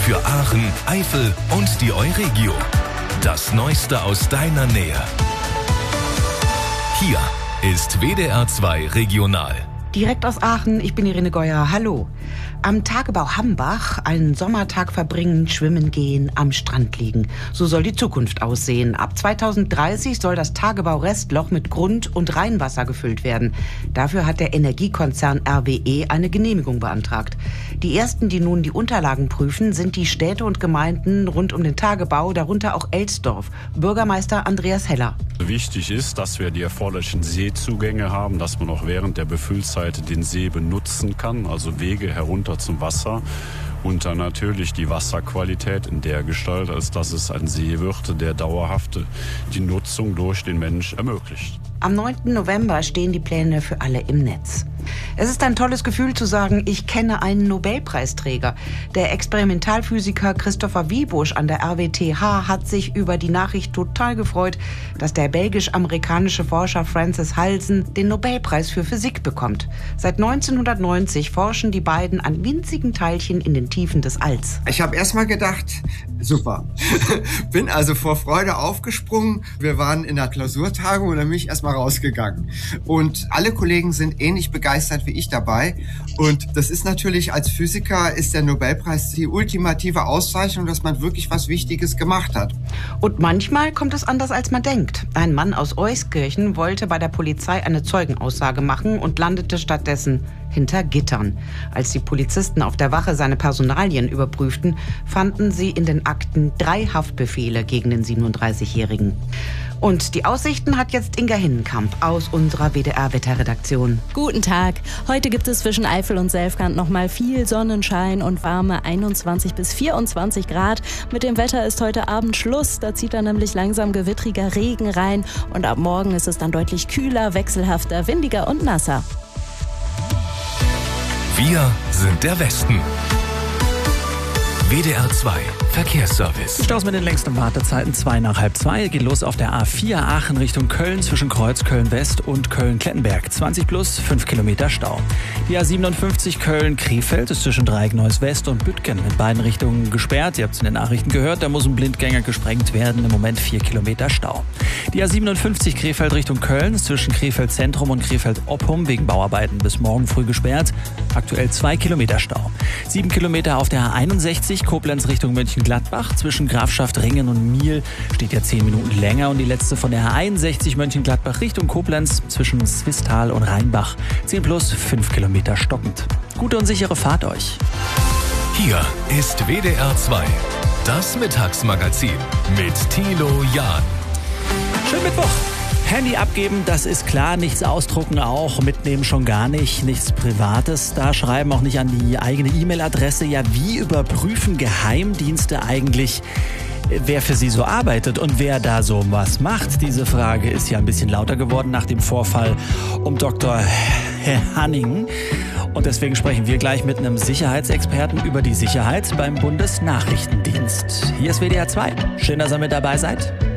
Für Aachen, Eifel und die Euregio. Das Neueste aus deiner Nähe. Hier ist WDR 2 Regional. Direkt aus Aachen, ich bin Irene Geuer, hallo. Am Tagebau Hambach einen Sommertag verbringen, schwimmen gehen, am Strand liegen. So soll die Zukunft aussehen. Ab 2030 soll das Tagebau-Restloch mit Grund- und Rheinwasser gefüllt werden. Dafür hat der Energiekonzern RWE eine Genehmigung beantragt. Die ersten, die nun die Unterlagen prüfen, sind die Städte und Gemeinden rund um den Tagebau, darunter auch Elsdorf. Bürgermeister Andreas Heller. Wichtig ist, dass wir die erforderlichen Seezugänge haben, dass man auch während der Befüllzeit den See benutzen kann, also Wege herunter zum Wasser. Und dann natürlich die Wasserqualität in der Gestalt, als dass es ein See wird, der dauerhaft die Nutzung durch den Mensch ermöglicht. Am 9. November stehen die Pläne für alle im Netz. Es ist ein tolles Gefühl zu sagen, ich kenne einen Nobelpreisträger. Der Experimentalphysiker Christopher Wiebusch an der RWTH hat sich über die Nachricht total gefreut, dass der belgisch-amerikanische Forscher Francis Halsen den Nobelpreis für Physik bekommt. Seit 1990 forschen die beiden an winzigen Teilchen in den Tiefen des Alls. Ich habe erst mal gedacht, super. Bin also vor Freude aufgesprungen. Wir waren in der Klausurtagung und dann bin ich erst mal rausgegangen. Und alle Kollegen sind ähnlich begeistert wie ich dabei. Und das ist natürlich, als Physiker ist der Nobelpreis die ultimative Auszeichnung, dass man wirklich was Wichtiges gemacht hat. Und manchmal kommt es anders, als man denkt. Ein Mann aus Euskirchen wollte bei der Polizei eine Zeugenaussage machen und landete stattdessen hinter Gittern. Als die Polizisten auf der Wache seine Personalien überprüften, fanden sie in den Akten 3 Haftbefehle gegen den 37-Jährigen. Und die Aussichten hat jetzt Inga Hinnenkamp aus unserer WDR-Wetterredaktion. Guten Tag. Heute gibt es zwischen Eifel und Selfkant noch mal viel Sonnenschein und warme 21 bis 24 Grad. Mit dem Wetter ist heute Abend Schluss. Da zieht dann nämlich langsam gewittriger Regen rein. Und ab morgen ist es dann deutlich kühler, wechselhafter, windiger und nasser. Wir sind der Westen. WDR 2 Verkehrsservice. Staus mit den längsten Wartezeiten 2 nach halb 2. Geht los auf der A4 Aachen Richtung Köln zwischen Kreuz Köln-West und Köln-Klettenberg. 20 plus 5 Kilometer Stau. Die A57 Köln-Krefeld ist zwischen Dreieck-Neuss-West und Büttgen in beiden Richtungen gesperrt. Ihr habt es in den Nachrichten gehört, da muss ein Blindgänger gesprengt werden. Im Moment 4 Kilometer Stau. Die A57 Krefeld Richtung Köln ist zwischen Krefeld Zentrum und Krefeld Oppum wegen Bauarbeiten bis morgen früh gesperrt. Aktuell 2 Kilometer Stau. 7 Kilometer auf der A61 Koblenz Richtung Mönchengladbach. Zwischen Grafschaft Ringen und Miel steht ja 10 Minuten länger. Und die letzte von der A61 Mönchengladbach Richtung Koblenz zwischen Swisttal und Rheinbach. 10 plus 5 Kilometer stockend. Gute und sichere Fahrt euch. Hier ist WDR 2, das Mittagsmagazin mit Thilo Jahn. Schönen Mittwoch. Handy abgeben, das ist klar. Nichts ausdrucken auch, mitnehmen schon gar nicht. Nichts Privates, da schreiben auch nicht an die eigene E-Mail-Adresse. Ja, wie überprüfen Geheimdienste eigentlich, wer für sie so arbeitet und wer da so was macht? Diese Frage ist ja ein bisschen lauter geworden nach dem Vorfall um Dr. Hanning. Und deswegen sprechen wir gleich mit einem Sicherheitsexperten über die Sicherheit beim Bundesnachrichtendienst. Hier ist WDR 2. Schön, dass ihr mit dabei seid.